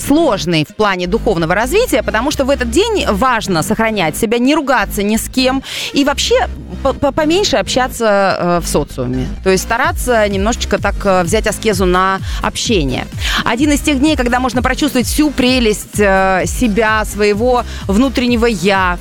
сложный в плане духовного развития, потому что в этот день важно сохранять себя, не ругаться ни с кем и вообще поменьше общаться в социуме. То есть стараться немножечко так взять аскезу на общение. Один из тех дней, когда можно прочувствовать всю прелесть себя, своего внутреннего «я».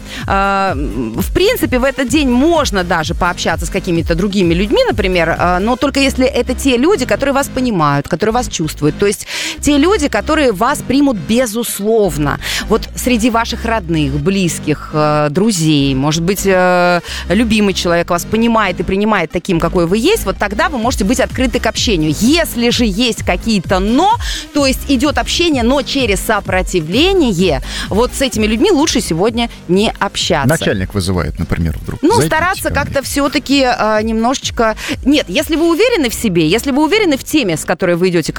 В принципе, в этот день можно даже пообщаться с какими-то другими людьми, например, но только если это те люди, которые вас понимают, которые вас чувствуют. То есть те люди, которые вас примут безусловно. Вот среди ваших родных, близких, друзей, может быть, любимый человек вас понимает и принимает таким, какой вы есть, вот тогда вы можете быть открыты к общению. Если же есть какие-то «но», то есть идет общение, но через сопротивление, вот с этими людьми лучше сегодня не общаться. Начальник вызывает, например, вдруг. Ну, стараться как-то все-таки немножечко... Нет, если вы уверены в себе, если вы уверены в теме, с которой вы идете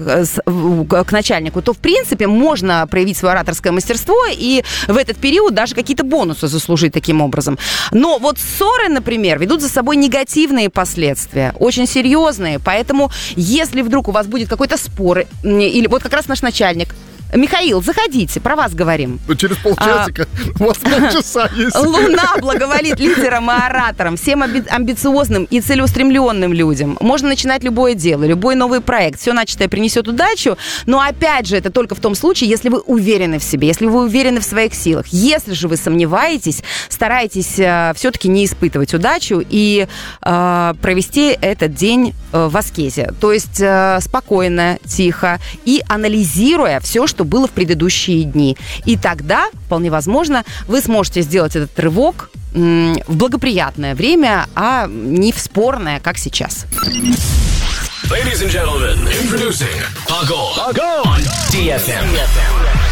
к начальнику, то, в принципе, можно проявить свое ораторское мастерство и в этот период даже какие-то бонусы заслужить таким образом. Но вот ссоры, например, ведут за собой негативные последствия, очень серьезные. Поэтому, если вдруг у вас будет какой-то спор, или вот как раз наш начальник... Михаил, заходите, про вас говорим. Через полчасика, у вас полчаса есть. Луна благоволит лидерам и ораторам, всем амбициозным и целеустремленным людям. Можно начинать любое дело, любой новый проект. Все начатое принесет удачу, но опять же, это только в том случае, если вы уверены в себе, если вы уверены в своих силах. Если же вы сомневаетесь, старайтесь все-таки не испытывать удачу и провести этот день в аскезе. То есть спокойно, тихо и анализируя все, что было в предыдущие дни. И тогда, вполне возможно, вы сможете сделать этот рывок в благоприятное время, а не в спорное, как сейчас. Ladies and gentlemen, introducing Pago on DFM.